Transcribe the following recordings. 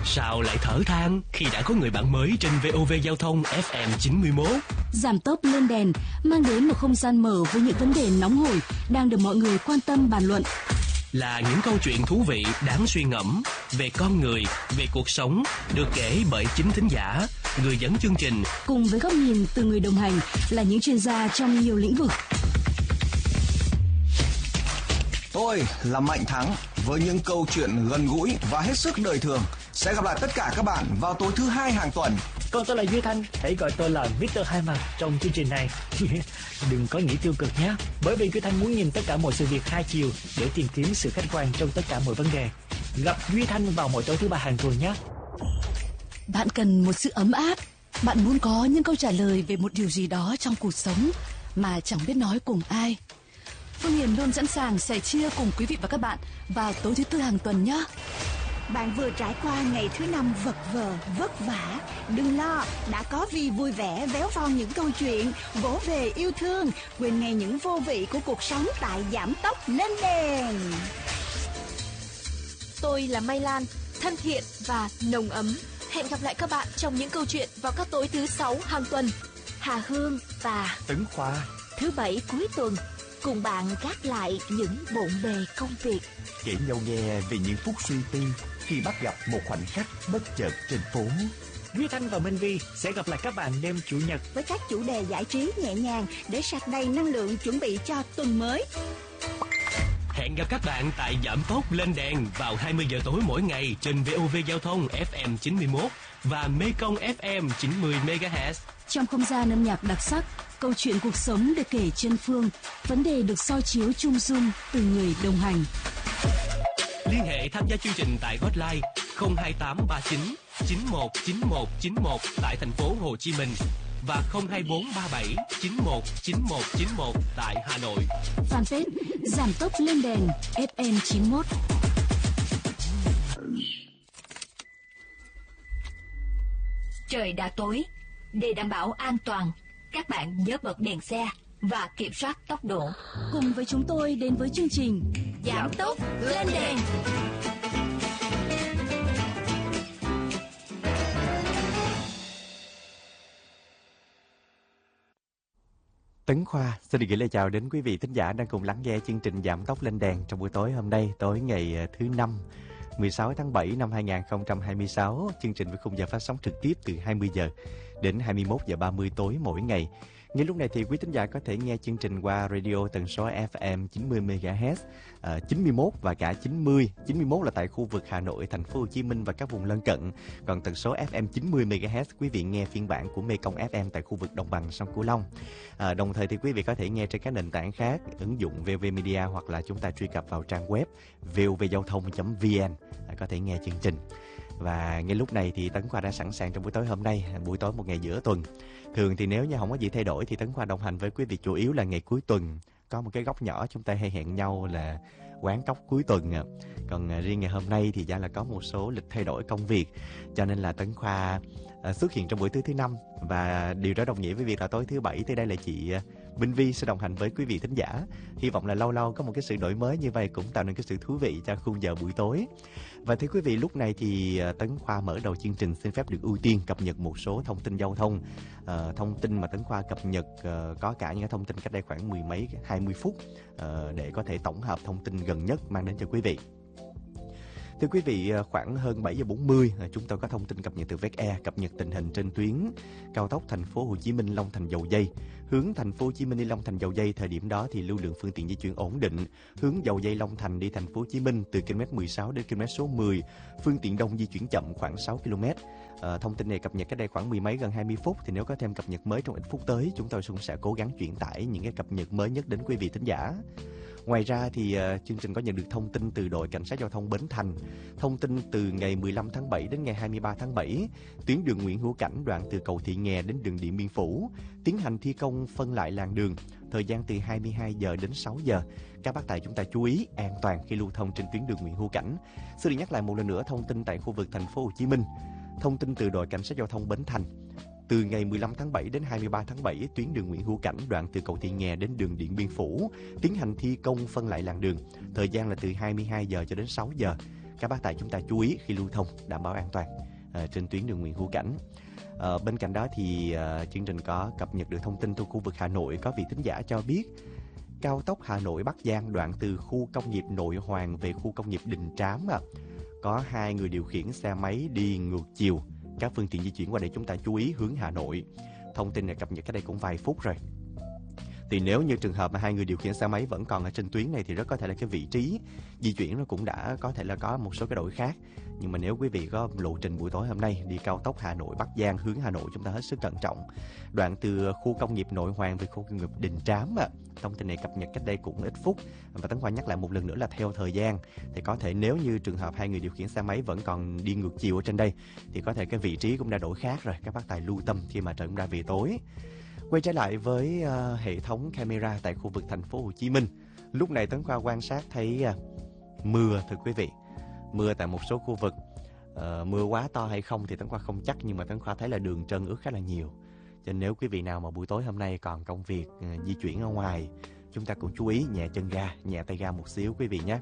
Sao lại thở than khi đã có người bạn mới trên VOV Giao thông FM 91? Giảm tốc lên đèn mang đến một không gian mở với những vấn đề nóng hổi đang được mọi người quan tâm bàn luận. Là những câu chuyện thú vị đáng suy ngẫm về con người, về cuộc sống, được kể bởi chính thính giả, người dẫn chương trình, cùng với góc nhìn từ người đồng hành là những chuyên gia trong nhiều lĩnh vực. Tôi là Mạnh Thắng với những câu chuyện gần gũi và hết sức đời thường. Sẽ gặp lại tất cả các bạn vào tối thứ Hai hàng tuần. Còn tôi là Duy Thanh, hãy gọi tôi là Victor Hai Mặt trong chương trình này. Đừng có nghĩ tiêu cực nhé, bởi vì Duy Thanh muốn nhìn tất cả mọi sự việc hai chiều để tìm kiếm sự khách quan trong tất cả mọi vấn đề. Gặp Duy Thanh vào mỗi tối thứ Ba hàng tuần nhé. Bạn cần một sự ấm áp, bạn muốn có những câu trả lời về một điều gì đó trong cuộc sống mà chẳng biết nói cùng ai. Phương Hiền luôn sẵn sàng sẻ chia cùng quý vị và các bạn vào tối thứ Tư hàng tuần nhé. Bạn vừa trải qua ngày thứ Năm vật vờ, vất vả. Đừng lo, đã có Vi vui vẻ véo von những câu chuyện, vỗ về yêu thương, quên ngay những vô vị của cuộc sống tại Giảm tốc lên đèn. Tôi là Mai Lan, thân thiện và nồng ấm. Hẹn gặp lại các bạn trong những câu chuyện vào các tối thứ Sáu hàng tuần. Hà Hương và Tấn Khoa thứ Bảy cuối tuần cùng bạn gác lại những bộn bề công việc, kể nhau nghe về những phút suy tư khi bắt gặp một khoảnh khắc bất chợt trên phố. Duy Thanh và Minh Vi sẽ gặp lại các bạn đêm Chủ nhật với các chủ đề giải trí nhẹ nhàng để sạc đầy năng lượng chuẩn bị cho tuần mới. Hẹn gặp các bạn tại Giảm tốc lên đèn vào 20 giờ tối mỗi ngày trên VOV Giao thông FM 91 và Mekong FM 90 MHz. Trong không gian âm nhạc đặc sắc, câu chuyện cuộc sống được kể trên phương, vấn đề được soi chiếu chung dung từ người đồng hành. Liên hệ tham gia chương trình tại hotline 02839 919191 tại thành phố Hồ Chí Minh và 02437 919191 tại Hà Nội. Fanpage Giảm tốc lên đèn FM 91. Trời đã tối, để đảm bảo an toàn, các bạn nhớ bật đèn xe và kiểm soát tốc độ. Cùng với chúng tôi đến với chương trình Giảm tốc lên đèn. Tấn Khoa xin được gửi lời chào đến quý vị thính giả đang cùng lắng nghe chương trình Giảm tốc lên đèn trong buổi tối hôm nay, tối ngày thứ Năm, 16 tháng 7 năm 2026. Chương trình với khung giờ phát sóng trực tiếp từ 20 giờ đến 21 giờ 30 tối mỗi ngày. Ngay lúc này thì quý thính giả có thể nghe chương trình qua radio tần số FM 90 MHz, 91 và cả 90. 91 là tại khu vực Hà Nội, thành phố Hồ Chí Minh và các vùng lân cận. Còn tần số FM 90 MHz quý vị nghe phiên bản của Mekong FM tại khu vực đồng bằng sông Cửu Long. Đồng thời thì quý vị có thể nghe trên các nền tảng khác, ứng dụng VV Media hoặc là chúng ta truy cập vào trang web vovgiao thông.vn có thể nghe chương trình. Và ngay lúc này thì Tấn Khoa đã sẵn sàng trong buổi tối hôm nay, buổi tối một ngày giữa tuần. Thường thì nếu như không có gì thay đổi thì Tấn Khoa đồng hành với quý vị chủ yếu là ngày cuối tuần. Có một cái góc nhỏ chúng ta hay hẹn nhau là quán cóc cuối tuần. Còn riêng ngày hôm nay thì là có một số lịch thay đổi công việc, cho nên là Tấn Khoa xuất hiện trong buổi thứ Năm. Và điều đó đồng nghĩa với việc là tối thứ Bảy tới đây là chị Minh Vi sẽ đồng hành với quý vị thính giả. Hy vọng là lâu lâu có một cái sự đổi mới như vậy cũng tạo nên cái sự thú vị cho khung giờ buổi tối. Và thưa quý vị, lúc này thì Tấn Khoa mở đầu chương trình xin phép được ưu tiên cập nhật một số thông tin giao thông. Thông tin mà Tấn Khoa cập nhật có cả những cái thông tin cách đây khoảng 20 phút để có thể tổng hợp thông tin gần nhất mang đến cho quý vị. Thưa quý vị, khoảng hơn 7 giờ 40 chúng tôi có thông tin cập nhật từ VEC cập nhật tình hình trên tuyến cao tốc thành phố Hồ Chí Minh Long Thành Dầu Giây. Hướng thành phố Hồ Chí Minh đi Long Thành Dầu Giây thời điểm đó thì lưu lượng phương tiện di chuyển ổn định. Hướng Dầu Giây Long Thành đi thành phố Hồ Chí Minh từ km 16 đến km số 10, phương tiện đông di chuyển chậm khoảng 6 km. Thông tin này cập nhật cách đây khoảng gần 20 phút thì nếu có thêm cập nhật mới trong ít phút tới, chúng tôi cũng sẽ cố gắng truyền tải những cái cập nhật mới nhất đến quý vị thính giả. Ngoài ra thì chương trình có nhận được thông tin từ đội cảnh sát giao thông Bến Thành. Thông tin từ ngày 15 tháng 7 đến ngày 23 tháng 7, tuyến đường Nguyễn Hữu Cảnh đoạn từ cầu Thị Nghè đến đường Điện Biên Phủ tiến hành thi công phân lại làn đường, thời gian từ 22 giờ đến 6 giờ. Các bác tài chúng ta chú ý an toàn khi lưu thông trên tuyến đường Nguyễn Hữu Cảnh. Xin được nhắc lại một lần nữa thông tin tại khu vực thành phố Hồ Chí Minh. Thông tin từ đội cảnh sát giao thông Bến Thành. Từ ngày 15 tháng 7 đến 23 tháng 7, tuyến đường Nguyễn Hữu Cảnh đoạn từ cầu Thị Nghè đến đường Điện Biên Phủ tiến hành thi công phân lại làn đường. Thời gian là từ 22 giờ cho đến 6 giờ. các bác tài chúng ta chú ý khi lưu thông đảm bảo an toàn trên tuyến đường Nguyễn Hữu Cảnh. Bên cạnh đó thì chương trình có cập nhật được thông tin từ khu vực Hà Nội. Có vị thính giả cho biết cao tốc Hà Nội Bắc Giang đoạn từ khu công nghiệp Nội Hoàng về khu công nghiệp Đình Trám có 2 người điều khiển xe máy đi ngược chiều. Các phương tiện di chuyển qua đây chúng ta chú ý hướng Hà Nội. Thông tin này cập nhật cách đây cũng vài phút rồi. Thì nếu như trường hợp mà 2 người điều khiển xe máy vẫn còn ở trên tuyến này thì rất có thể là cái vị trí di chuyển nó cũng đã có thể là có một số cái đổi khác. Nhưng mà nếu quý vị có lộ trình buổi tối hôm nay đi cao tốc Hà Nội Bắc Giang hướng Hà Nội, chúng ta hết sức cẩn trọng. Đoạn từ khu công nghiệp Nội Hoàng về khu công nghiệp Đình Trám thông tin này cập nhật cách đây cũng ít phút. Và Tấn Khoa nhắc lại một lần nữa là theo thời gian thì có thể nếu như trường hợp 2 người điều khiển xe máy vẫn còn đi ngược chiều ở trên đây thì có thể cái vị trí cũng đã đổi khác rồi. Các bác tài lưu tâm khi mà trời cũng đã về tối. Quay trở lại với hệ thống camera tại khu vực thành phố Hồ Chí Minh. Lúc này Tấn Khoa quan sát thấy mưa, thưa quý vị. Mưa tại một số khu vực. Mưa quá to hay không thì Tấn Khoa không chắc, nhưng mà Tấn Khoa thấy là đường trơn ướt khá là nhiều. Cho nên nếu quý vị nào mà buổi tối hôm nay còn công việc di chuyển ở ngoài, chúng ta cũng chú ý nhẹ chân ga, nhẹ tay ga một xíu quý vị nhé.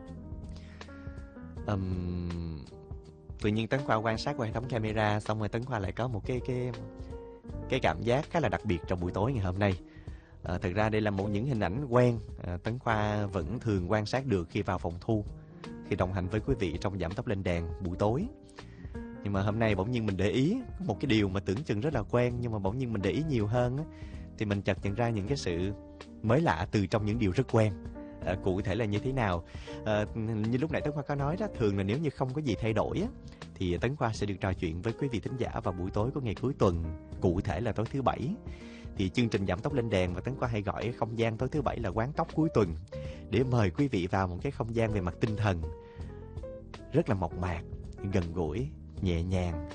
Tự nhiên Tấn Khoa quan sát qua hệ thống camera xong rồi Tấn Khoa lại có một cái cảm giác khá là đặc biệt trong buổi tối ngày hôm nay. Thực ra đây là những hình ảnh quen, Tấn Khoa vẫn thường quan sát được khi vào phòng thu, khi đồng hành với quý vị trong Giảm Tốc Lên Đèn buổi tối. Nhưng mà hôm nay bỗng nhiên mình để ý một cái điều mà tưởng chừng rất là quen, nhưng mà bỗng nhiên mình để ý nhiều hơn thì mình chợt nhận ra những cái sự mới lạ từ trong những điều rất quen. Cụ thể là như thế nào? Như lúc nãy Tấn Khoa có nói đó, thường là nếu như không có gì thay đổi thì Tấn Khoa sẽ được trò chuyện với quý vị thính giả vào buổi tối của ngày cuối tuần, cụ thể là tối thứ Bảy. Thì chương trình Giảm Tốc Lên Đèn và Tấn Khoa hay gọi không gian tối thứ Bảy là quán tóc cuối tuần, để mời quý vị vào một cái không gian về mặt tinh thần rất là mộc mạc, gần gũi, nhẹ nhàng.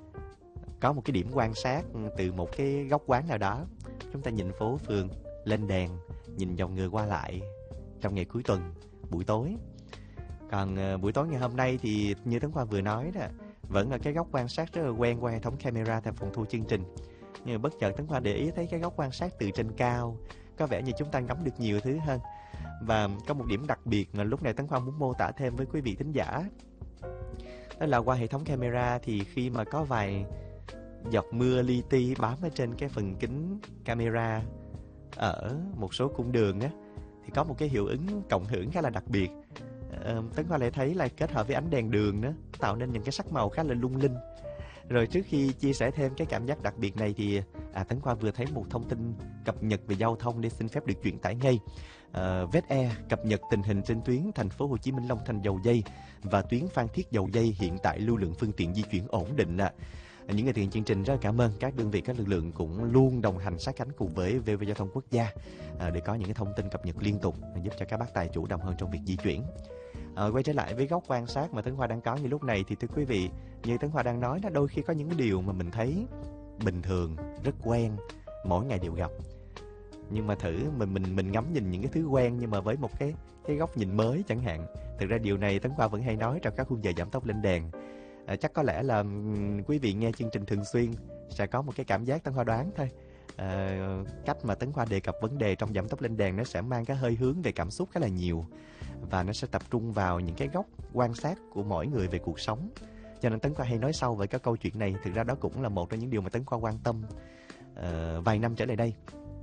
Có một cái điểm quan sát từ một cái góc quán nào đó, chúng ta nhìn phố phường, lên đèn, nhìn dòng người qua lại trong ngày cuối tuần, buổi tối. Còn buổi tối ngày hôm nay thì như Tấn Khoa vừa nói đó, vẫn là cái góc quan sát rất là quen qua hệ thống camera tại phòng thu chương trình. Nhưng mà bất chợt Tấn Khoa để ý thấy cái góc quan sát từ trên cao, có vẻ như chúng ta ngắm được nhiều thứ hơn. Và có một điểm đặc biệt mà lúc này Tấn Khoa muốn mô tả thêm với quý vị thính giả. Đó là qua hệ thống camera thì khi mà có vài giọt mưa li ti bám ở trên cái phần kính camera ở một số cung đường thì có một cái hiệu ứng cộng hưởng khá là đặc biệt. Tấn Khoa lại thấy là kết hợp với ánh đèn đường đó, tạo nên những cái sắc màu khá là lung linh. Rồi trước khi chia sẻ thêm cái cảm giác đặc biệt này thì Tấn Khoa vừa thấy một thông tin cập nhật về giao thông để xin phép được chuyển tải ngay. VetAir cập nhật tình hình trên tuyến thành phố Hồ Chí Minh Long Thành Dầu Giây và tuyến Phan Thiết Dầu Giây, hiện tại lưu lượng phương tiện di chuyển ổn định. Những người thực hiện chương trình rất cảm ơn các đơn vị, các lực lượng cũng luôn đồng hành sát cánh cùng với VV Giao thông Quốc gia để có những cái thông tin cập nhật liên tục giúp cho các bác tài chủ động hơn trong việc di chuyển. Quay trở lại với góc quan sát mà Tấn Khoa đang có như lúc này thì thưa quý vị, như Tấn Khoa đang nói đó, đôi khi có những điều mà mình thấy bình thường, rất quen, mỗi ngày đều gặp. Nhưng mà thử mình ngắm nhìn những cái thứ quen nhưng mà với một cái góc nhìn mới chẳng hạn. Thực ra điều này Tấn Khoa vẫn hay nói trong các khung giờ Giảm Tốc Lên Đèn. Chắc có lẽ là quý vị nghe chương trình thường xuyên sẽ có một cái cảm giác Tấn Khoa đoán thôi. Cách mà Tấn Khoa đề cập vấn đề trong Giảm Tốc Lên Đèn nó sẽ mang cái hơi hướng về cảm xúc khá là nhiều, và nó sẽ tập trung vào những cái góc quan sát của mỗi người về cuộc sống. Cho nên Tấn Khoa hay nói sâu về các câu chuyện này. Thực ra đó cũng là một trong những điều mà Tấn Khoa quan tâm vài năm trở lại đây.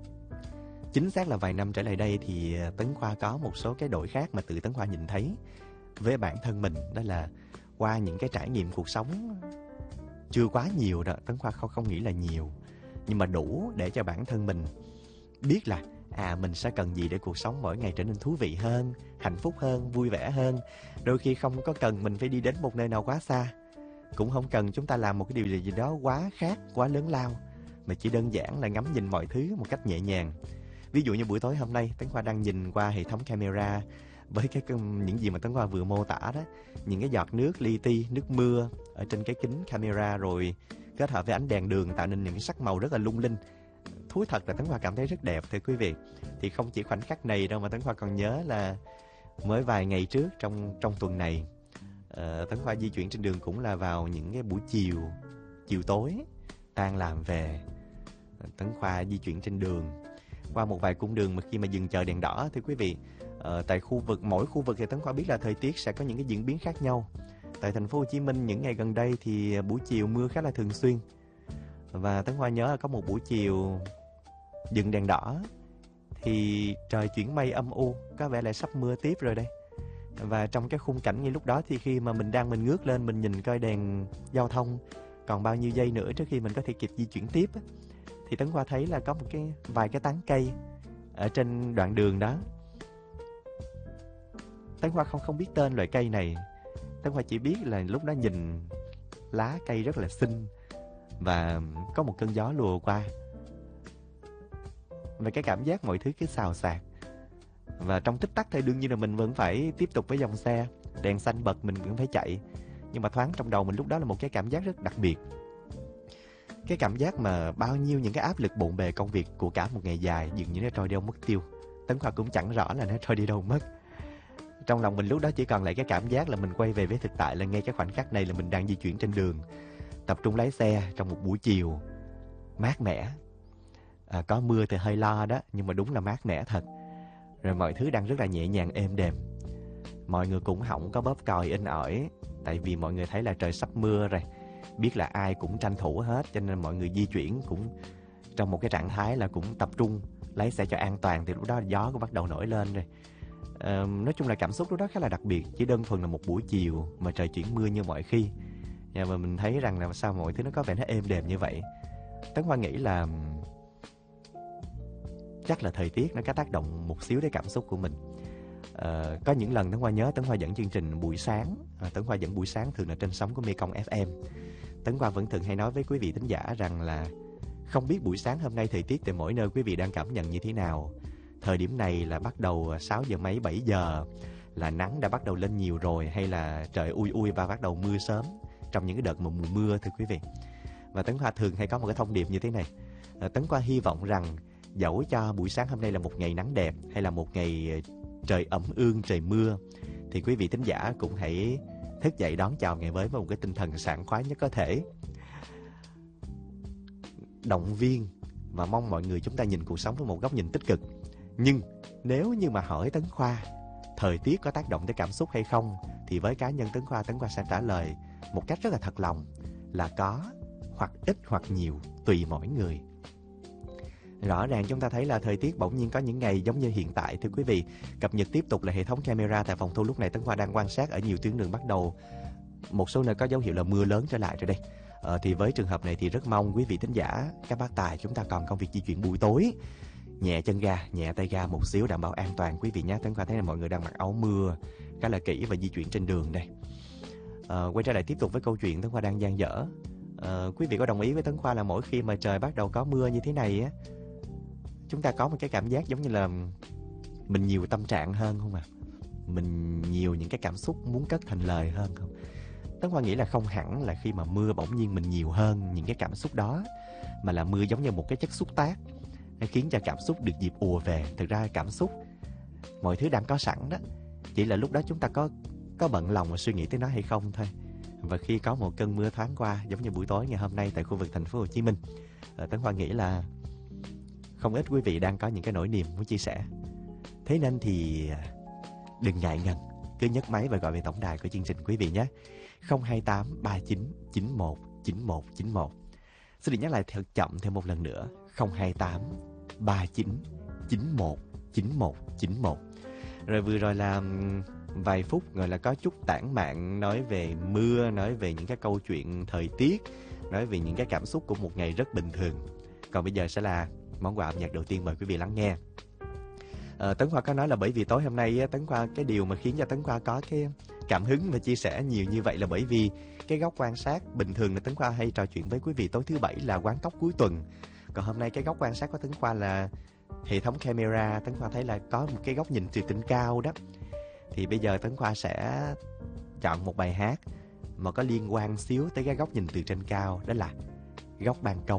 Chính xác là vài năm trở lại đây thì Tấn Khoa có một số cái đổi khác mà tự Tấn Khoa nhìn thấy với bản thân mình. Đó là qua những cái trải nghiệm cuộc sống chưa quá nhiều đó, Tấn Khoa không nghĩ là nhiều, nhưng mà đủ để cho bản thân mình biết là mình sẽ cần gì để cuộc sống mỗi ngày trở nên thú vị hơn, hạnh phúc hơn, vui vẻ hơn. Đôi khi không có cần mình phải đi đến một nơi nào quá xa, cũng không cần chúng ta làm một cái điều gì đó quá khác, quá lớn lao, mà chỉ đơn giản là ngắm nhìn mọi thứ một cách nhẹ nhàng. Ví dụ như buổi tối hôm nay Tấn Khoa đang nhìn qua hệ thống camera với những gì mà Tấn Khoa vừa mô tả đó, những cái giọt nước li ti, nước mưa ở trên cái kính camera, rồi kết hợp với ánh đèn đường tạo nên những cái sắc màu rất là lung linh. Thú thật là Tấn Khoa cảm thấy rất đẹp thưa quý vị. Thì không chỉ khoảnh khắc này đâu mà Tấn Khoa còn nhớ là mới vài ngày trước trong tuần này, Tấn Khoa di chuyển trên đường cũng là vào những cái buổi chiều tối tan làm về. Tấn Khoa di chuyển trên đường qua một vài cung đường mà khi mà dừng chờ đèn đỏ thưa quý vị, Tại mỗi khu vực thì Tấn Khoa biết là thời tiết sẽ có những cái diễn biến khác nhau. Tại thành phố Hồ Chí Minh những ngày gần đây thì buổi chiều mưa khá là thường xuyên. Và Tấn Khoa nhớ có một buổi chiều dựng đèn đỏ thì trời chuyển mây âm u, có vẻ là sắp mưa tiếp rồi đây. Và trong cái khung cảnh như lúc đó thì khi mà mình ngước lên mình nhìn coi đèn giao thông còn bao nhiêu giây nữa trước khi mình có thể kịp di chuyển tiếp á, thì Tấn Khoa thấy là có vài cái tán cây ở trên đoạn đường đó. Tấn Khoa không biết tên loại cây này. Tấn Khoa chỉ biết là lúc đó nhìn lá cây rất là xinh và có một cơn gió lùa qua. Và cái cảm giác mọi thứ cứ xào xạc. Và trong tích tắc thì đương nhiên là mình vẫn phải tiếp tục với dòng xe. Đèn xanh bật mình vẫn phải chạy. Nhưng mà thoáng trong đầu mình lúc đó là một cái cảm giác rất đặc biệt. Cái cảm giác mà bao nhiêu những cái áp lực bộn bề công việc của cả một ngày dài dường như nó trôi đi đâu mất tiêu. Tấn Khoa cũng chẳng rõ là nó trôi đi đâu mất. Trong lòng mình lúc đó chỉ còn lại cái cảm giác là mình quay về với thực tại, là ngay cái khoảnh khắc này là mình đang di chuyển trên đường, tập trung lái xe trong một buổi chiều mát mẻ. Có mưa thì hơi lo đó, nhưng mà đúng là mát mẻ thật. Rồi mọi thứ đang rất là nhẹ nhàng êm đềm. Mọi người cũng không có bóp còi inh ỏi, tại vì mọi người thấy là trời sắp mưa rồi, biết là ai cũng tranh thủ hết, cho nên mọi người di chuyển cũng trong một cái trạng thái là cũng tập trung lái xe cho an toàn. Thì lúc đó gió cũng bắt đầu nổi lên rồi. Nói chung là cảm xúc lúc đó khá là đặc biệt. Chỉ đơn thuần là một buổi chiều mà trời chuyển mưa như mọi khi. Và mình thấy rằng là sao mọi thứ nó có vẻ nó êm đềm như vậy. Tấn Khoa nghĩ là chắc là thời tiết nó có tác động một xíu đến cảm xúc của mình. Có những lần Tấn Khoa nhớ Tấn Khoa dẫn chương trình buổi sáng. Tấn Khoa dẫn buổi sáng thường là trên sóng của Mekong FM. Tấn Khoa vẫn thường hay nói với quý vị thính giả rằng là không biết buổi sáng hôm nay thời tiết tại mỗi nơi quý vị đang cảm nhận như thế nào. Thời điểm này là bắt đầu 6 giờ mấy 7 giờ là nắng đã bắt đầu lên nhiều rồi, hay là trời ui và bắt đầu mưa sớm trong những cái đợt mùa mưa thưa quý vị. Và Tấn Khoa thường hay có một cái thông điệp như thế này. Tấn Khoa hy vọng rằng dẫu cho buổi sáng hôm nay là một ngày nắng đẹp hay là một ngày trời ẩm ương, trời mưa, thì quý vị thính giả cũng hãy thức dậy đón chào ngày mới với một cái tinh thần sảng khoái nhất có thể. Động viên và mong mọi người chúng ta nhìn cuộc sống với một góc nhìn tích cực. Nhưng nếu như mà hỏi Tấn Khoa thời tiết có tác động tới cảm xúc hay không, thì với cá nhân Tấn Khoa sẽ trả lời một cách rất là thật lòng là có, hoặc ít hoặc nhiều, tùy mỗi người. Rõ ràng chúng ta thấy là thời tiết bỗng nhiên có những ngày giống như hiện tại thưa quý vị. Cập nhật tiếp tục là hệ thống camera tại phòng thu. Lúc này Tấn Khoa đang quan sát ở nhiều tuyến đường bắt đầu một số nơi có dấu hiệu là mưa lớn trở lại rồi đây. Thì với trường hợp này thì rất mong quý vị thính giả, các bác tài chúng ta còn công việc di chuyển buổi tối, nhẹ chân ga, nhẹ tay ga một xíu đảm bảo an toàn quý vị nhé. Tấn Khoa thấy là mọi người đang mặc áo mưa khá là kỹ và di chuyển trên đường đây. Quay trở lại tiếp tục với câu chuyện Tấn Khoa đang dang dở. Quý vị có đồng ý với Tấn Khoa là mỗi khi mà trời bắt đầu có mưa như thế này á, chúng ta có một cái cảm giác giống như là mình nhiều tâm trạng hơn không ạ? Mình nhiều những cái cảm xúc muốn cất thành lời hơn không? Tấn Khoa nghĩ là không hẳn là khi mà mưa bỗng nhiên mình nhiều hơn những cái cảm xúc đó, mà là mưa giống như một cái chất xúc tác, nó khiến cho cảm xúc được dịp ùa về. Thực ra cảm xúc mọi thứ đang có sẵn đó, chỉ là lúc đó chúng ta có bận lòng mà suy nghĩ tới nó hay không thôi. Và khi có một cơn mưa thoáng qua giống như buổi tối ngày hôm nay tại khu vực thành phố Hồ Chí Minh, Tấn Khoa nghĩ là không ít quý vị đang có những cái nỗi niềm muốn chia sẻ. Thế nên thì đừng ngại ngần, cứ nhấc máy và gọi về tổng đài của chương trình quý vị nhé. 028 39 91 91 91. Xin được nhắc lại thật chậm thêm một lần nữa. 028 39 91 91 91. Rồi vừa rồi là vài phút gọi là có chút tản mạn, nói về mưa, nói về những cái câu chuyện thời tiết, nói về những cái cảm xúc của một ngày rất bình thường. Còn bây giờ sẽ là món quà âm nhạc đầu tiên, mời quý vị lắng nghe. Tấn Khoa có nói là bởi vì tối hôm nay Tấn Khoa, cái điều mà khiến cho Tấn Khoa có cái cảm hứng và chia sẻ nhiều như vậy là bởi vì cái góc quan sát bình thường là Tấn Khoa hay trò chuyện với quý vị tối thứ Bảy là quán cóc cuối tuần. Còn hôm nay cái góc quan sát của Tấn Khoa là hệ thống camera. Tấn Khoa thấy là có một cái góc nhìn từ trên cao đó. Thì bây giờ Tấn Khoa sẽ chọn một bài hát mà có liên quan xíu tới cái góc nhìn từ trên cao, đó là góc ban công.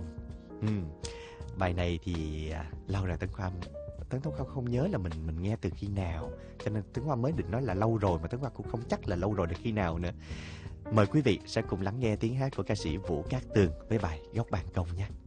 Bài này thì lâu rồi Tấn Khoa không nhớ là mình nghe từ khi nào, cho nên Tấn Khoa mới định nói là lâu rồi, mà Tấn Khoa cũng không chắc là lâu rồi là khi nào nữa. Mời quý vị sẽ cùng lắng nghe tiếng hát của ca sĩ Vũ Cát Tường với bài Góc Ban Công nhé.